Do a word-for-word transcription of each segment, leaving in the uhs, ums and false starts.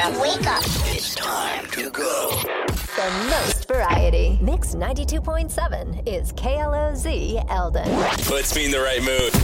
up. Wake up. It's time to go. The most variety. Mix ninety-two point seven is K L O Z Eldon. Puts me in the right mood.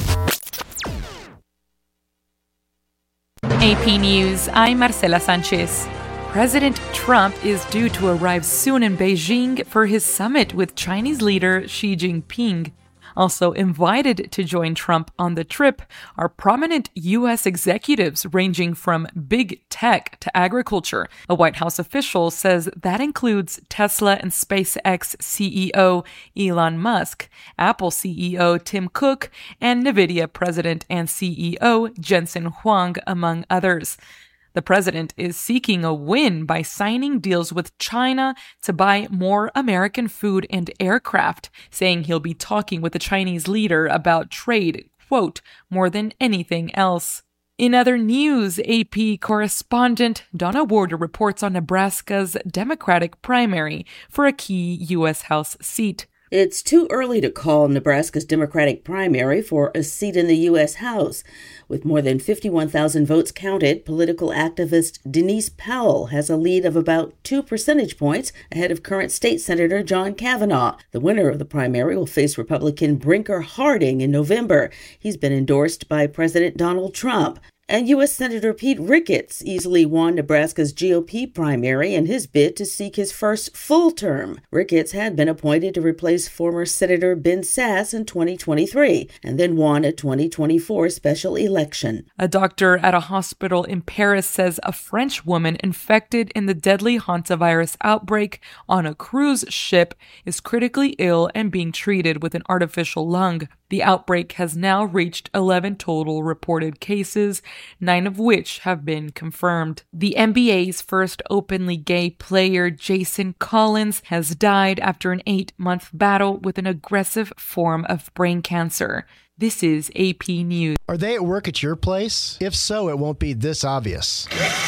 A P News, I'm Marcela Sanchez. President Trump is due to arrive soon in Beijing for his summit with Chinese leader Xi Jinping. Also invited to join Trump on the trip are prominent U S executives ranging from big tech to agriculture. A White House official says that includes Tesla and SpaceX C E O Elon Musk, Apple C E O Tim Cook, and NVIDIA president and C E O Jensen Huang, among others. The president is seeking a win by signing deals with China to buy more American food and aircraft, saying he'll be talking with the Chinese leader about trade, quote, more than anything else. In other news, A P correspondent Donna Warder reports on Nebraska's Democratic primary for a key U S House seat. It's too early to call Nebraska's Democratic primary for a seat in the U S House. With more than fifty-one thousand votes counted, political activist Denise Powell has a lead of about two percentage points ahead of current state senator John Kavanaugh. The winner of the primary will face Republican Brinker Harding in November. He's been endorsed by President Donald Trump. And U S Senator Pete Ricketts easily won Nebraska's G O P primary in his bid to seek his first full term. Ricketts had been appointed to replace former Senator Ben Sasse in twenty twenty-three and then won a twenty twenty-four special election. A doctor at a hospital in Paris says a French woman infected in the deadly hantavirus outbreak on a cruise ship is critically ill and being treated with an artificial lung. The outbreak has now reached eleven total reported cases, nine of which have been confirmed. The N B A's first openly gay player, Jason Collins, has died after an eight-month battle with an aggressive form of brain cancer. This is A P News. Are they at work at your place? If so, it won't be this obvious.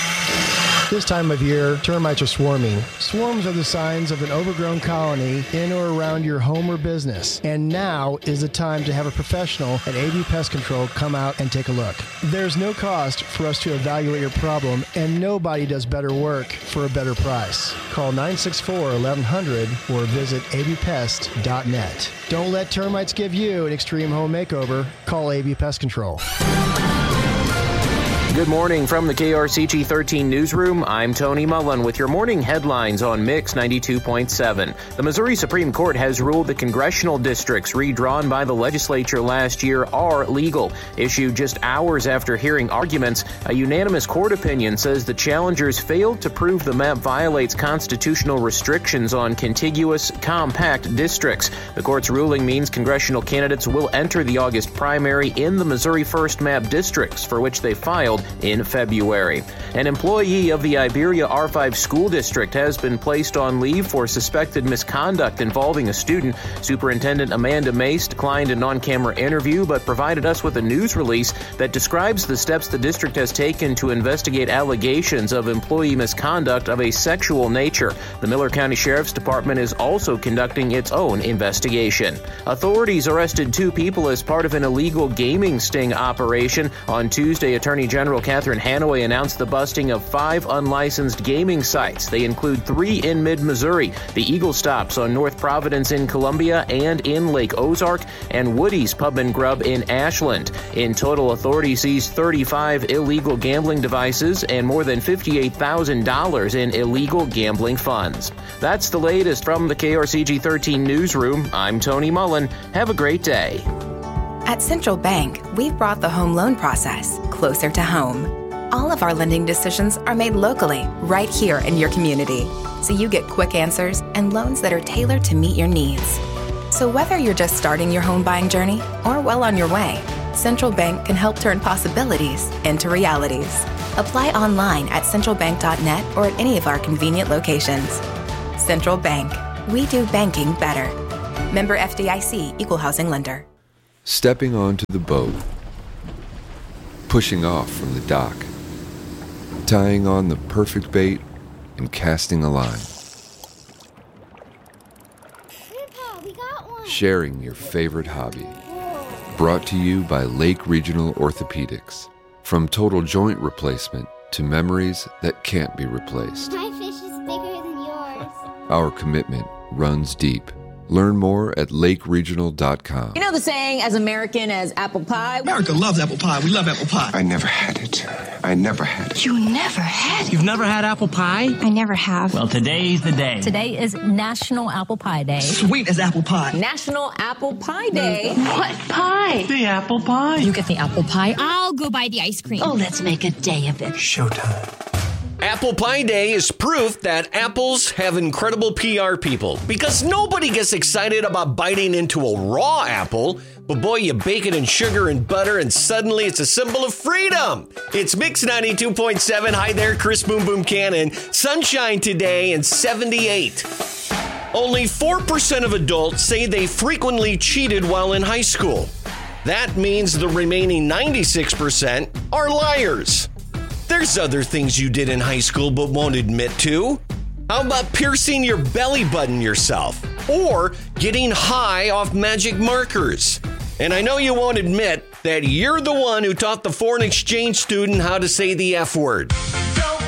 This time of year, termites are swarming. Swarms are the signs of an overgrown colony in or around your home or business. And now is the time to have a professional at A B Pest Control come out and take a look. There's no cost for us to evaluate your problem, and nobody does better work for a better price. Call nine six four, eleven hundred or visit a b pest dot net. Don't let termites give you an extreme home makeover. Call A B Pest Control. Good morning from the K R C G thirteen newsroom. I'm Tony Mullen with your morning headlines on Mix ninety-two point seven. The Missouri Supreme Court has ruled the congressional districts redrawn by the legislature last year are legal. Issued just hours after hearing arguments, a unanimous court opinion says the challengers failed to prove the map violates constitutional restrictions on contiguous, compact districts. The court's ruling means congressional candidates will enter the August primary in the Missouri First Map districts, for which they filed in February. An employee of the Iberia R five school district has been placed on leave for suspected misconduct involving a student. Superintendent Amanda Mace declined an on-camera interview but provided us with a news release that describes the steps the district has taken to investigate allegations of employee misconduct of a sexual nature. The Miller County Sheriff's Department is also conducting its own investigation. Authorities arrested two people as part of an illegal gaming sting operation. On Tuesday, Attorney General Catherine Hanaway announced the busting of five unlicensed gaming sites. They include three in mid-Missouri, the Eagle Stops on North Providence in Columbia and in Lake Ozark, and Woody's Pub and Grub in Ashland. In total, authorities seized thirty-five illegal gambling devices and more than fifty-eight thousand dollars in illegal gambling funds. That's the latest from the K R C G thirteen newsroom. I'm Tony Mullen. Have a great day. At Central Bank, we've brought the home loan process closer to home. All of our lending decisions are made locally, right here in your community, so you get quick answers and loans that are tailored to meet your needs. So whether you're just starting your home buying journey or well on your way, Central Bank can help turn possibilities into realities. Apply online at central bank dot net or at any of our convenient locations. Central Bank. We do banking better. Member F D I C, Equal Housing Lender. Stepping onto the boat, pushing off from the dock, tying on the perfect bait, and casting a line. Grandpa, we got one. Sharing your favorite hobby. Brought to you by Lake Regional Orthopedics. From total joint replacement to memories that can't be replaced. My fish is bigger than yours. Our commitment runs deep. Learn more at lake regional dot com. You know the saying, as American as apple pie? America loves apple pie. We love apple pie. I never had it. I never had it. You never had it? You've never had apple pie? I never have. Well, today's the day. Today is National Apple Pie Day. Sweet as apple pie. National Apple Pie Day. What pie? The apple pie. You get the apple pie. I'll go buy the ice cream. Oh, let's make a day of it. Showtime. Apple Pie Day is proof that apples have incredible P R people, because nobody gets excited about biting into a raw apple, but boy, you bake it in sugar and butter and suddenly it's a symbol of freedom. It's Mix ninety-two point seven. Hi there, Chris Boom Boom Cannon. Sunshine today and seventy-eight. Only four percent of adults say they frequently cheated while in high school. That means the remaining ninety-six percent are liars. There's other things you did in high school but won't admit to. How about piercing your belly button yourself? Or getting high off magic markers? And I know you won't admit that you're the one who taught the foreign exchange student how to say the F word.